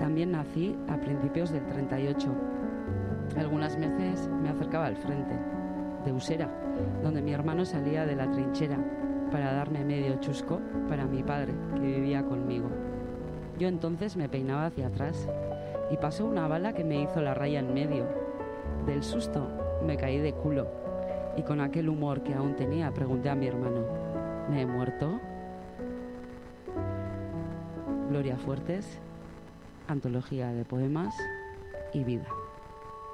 También nací a principios del 38. Algunas veces me acercaba al frente, de Usera, donde mi hermano salía de la trinchera para darme medio chusco para mi padre, que vivía conmigo. Yo entonces me peinaba hacia atrás y pasó una bala que me hizo la raya en medio. Del susto me caí de culo y con aquel humor que aún tenía pregunté a mi hermano: ¿me he muerto? Gloria Fuertes, Antología de Poemas y Vida.